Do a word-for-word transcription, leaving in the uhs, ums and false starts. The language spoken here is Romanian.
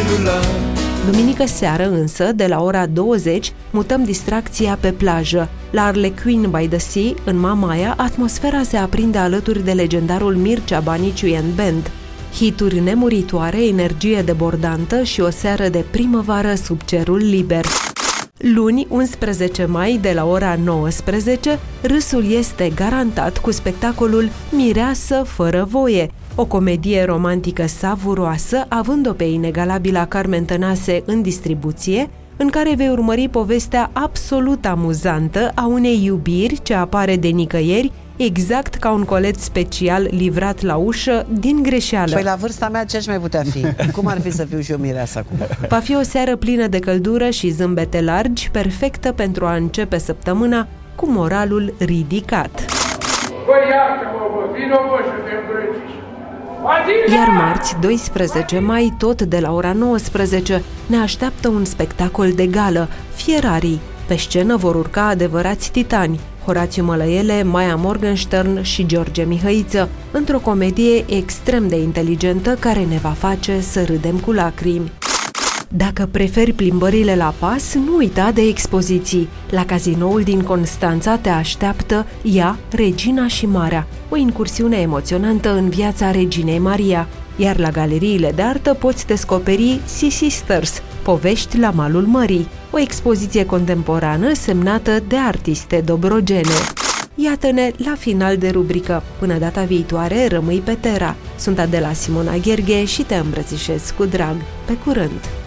celular. Duminică seară însă, de la ora douăzeci, mutăm distracția pe plajă. La Arlequin by the Sea, în Mamaia, atmosfera se aprinde alături de legendarul Mircea Baniciu and Band. Hituri nemuritoare, energie debordantă și o seară de primăvară sub cerul liber. Luni, unsprezece mai, de la ora nouăsprezece, râsul este garantat cu spectacolul Mireasă fără voie, o comedie romantică savuroasă, având-o pe inegalabila Carmen Tănase în distribuție, în care vei urmări povestea absolut amuzantă a unei iubiri ce apare de nicăieri, exact ca un colet special livrat la ușă din greșeală. Păi la vârsta mea ce aș mai putea fi? Cum ar fi să fiu și eu mireasă acum? Va fi o seară plină de căldură și zâmbete largi, perfectă pentru a începe săptămâna cu moralul ridicat. Iar marți, doisprezece mai, tot de la ora nouăsprezece, ne așteaptă un spectacol de gală, Fierarii. Pe scenă vor urca adevărați titani, Horațiu Mălăiele, Maia Morgenstern și George Mihăiță, într-o comedie extrem de inteligentă care ne va face să râdem cu lacrimi. Dacă preferi plimbările la pas, nu uita de expoziții. La Cazinoul din Constanța te așteaptă Ea, Regina și Marea, o incursiune emoționantă în viața Reginei Maria. Iar la galeriile de artă poți descoperi Sea Sisters, povești la malul mării, o expoziție contemporană semnată de artiste dobrogene. Iată-ne la final de rubrică. Până data viitoare, rămâi pe Terra. Sunt Adela Simona Gherghe și te îmbrățișez cu drag. Pe curând!